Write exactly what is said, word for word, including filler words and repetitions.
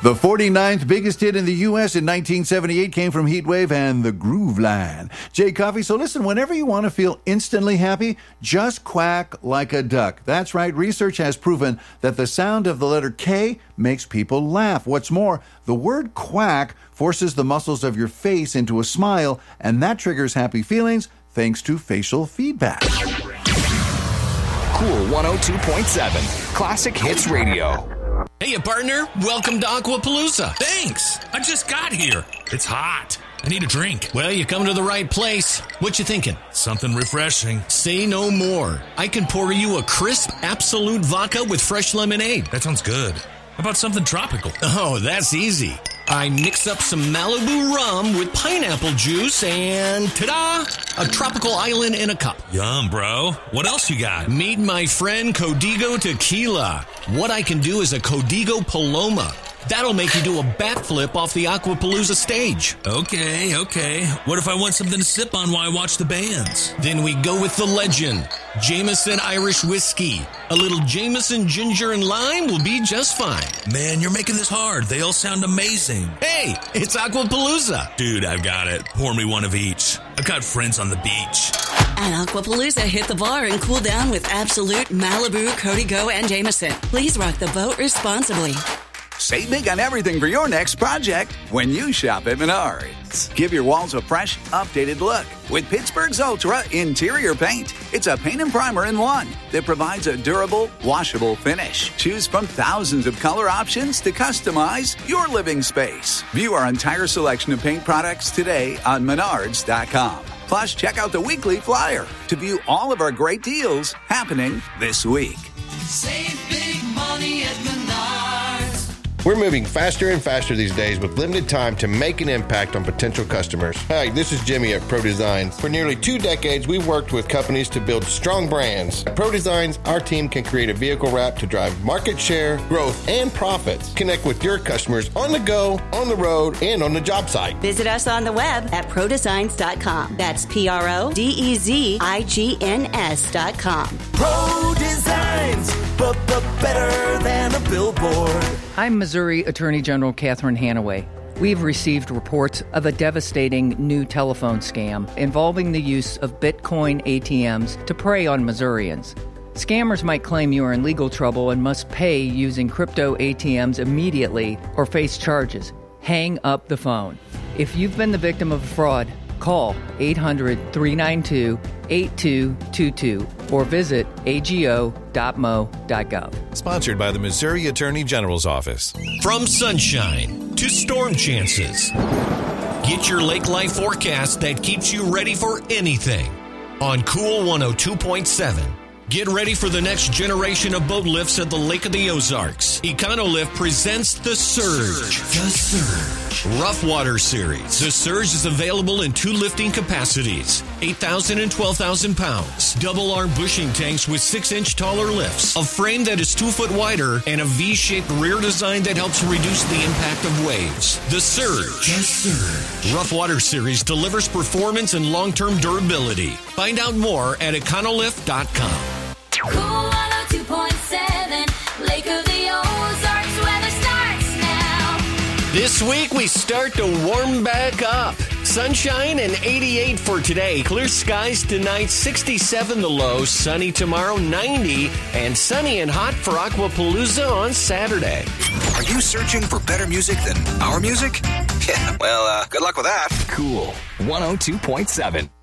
The forty-ninth biggest hit in the U S in nineteen seventy-eight came from Heatwave and the Groove Line. Jay Coffey, so listen, whenever you want to feel instantly happy, just quack like a duck. That's right, research has proven that the sound of the letter K makes people laugh. What's more, the word quack forces the muscles of your face into a smile, and that triggers happy feelings thanks to facial feedback. Cool one oh two point seven, Classic Hits Radio. Hey, partner. Welcome to Aquapalooza. Thanks. I just got here. It's hot. I need a drink. Well, you come to the right place. What you thinking? Something refreshing. Say no more. I can pour you a crisp, absolute vodka with fresh lemonade. That sounds good. How about something tropical? Oh, that's easy. I mix up some Malibu rum with pineapple juice and, ta-da, a tropical island in a cup. Yum, bro. What else you got? Meet my friend Codigo Tequila. What I can do is a Codigo Paloma. That'll make you do a backflip off the Aquapalooza stage. Okay, okay. What if I want something to sip on while I watch the bands? Then we go with the legend, Jameson Irish Whiskey. A little Jameson ginger and lime will be just fine. Man, you're making this hard. They all sound amazing. Hey, it's Aquapalooza. Dude, I've got it. Pour me one of each. I've got friends on the beach. At Aquapalooza, hit the bar and cool down with Absolute, Malibu, Codigo, and Jameson. Please rock the boat responsibly. Save big on everything for your next project when you shop at Menards. Give your walls a fresh, updated look with Pittsburgh's Ultra Interior Paint. It's a paint and primer in one that provides a durable, washable finish. Choose from thousands of color options to customize your living space. View our entire selection of paint products today on Menards dot com. Plus, check out the weekly flyer to view all of our great deals happening this week. Save big money at Menards. We're moving faster and faster these days with limited time to make an impact on potential customers. Hi, this is Jimmy at Pro Designs. For nearly two decades, we've worked with companies to build strong brands. At Pro Designs, our team can create a vehicle wrap to drive market share, growth, and profits. Connect with your customers on the go, on the road, and on the job site. Visit us on the web at pro designs dot com. That's P R O D E Z I G N S dot com. Pro Designs, but the better than a billboard. I'm Missouri Attorney General Catherine Hanaway. We've received reports of a devastating new telephone scam involving the use of Bitcoin A T Ms to prey on Missourians. Scammers might claim you are in legal trouble and must pay using crypto A T Ms immediately or face charges. Hang up the phone. If you've been the victim of a fraud, call eight hundred, three nine two, eight two two two or visit A G O dot M O dot gov. Sponsored by the Missouri Attorney General's Office. From sunshine to storm chances, get your lake life forecast that keeps you ready for anything on Cool one oh two point seven. Get ready for the next generation of boat lifts at the Lake of the Ozarks. Econolift presents The Surge. The Surge. Rough Water Series. The Surge is available in two lifting capacities, eight thousand and twelve thousand pounds. Double-arm bushing tanks with six inch taller lifts, a frame that is two foot wider, and a V-shaped rear design that helps reduce the impact of waves. The Surge. The Surge. Rough Water Series delivers performance and long-term durability. Find out more at econolift dot com. Cool one oh two point seven, Lake of the Ozarks, weather starts now. This week we start to warm back up. Sunshine and eighty-eight for today. Clear skies tonight, sixty-seven the low. Sunny tomorrow, ninety. And sunny and hot for Aquapalooza on Saturday. Are you searching for better music than our music? Yeah, well, uh, good luck with that. Cool one oh two point seven.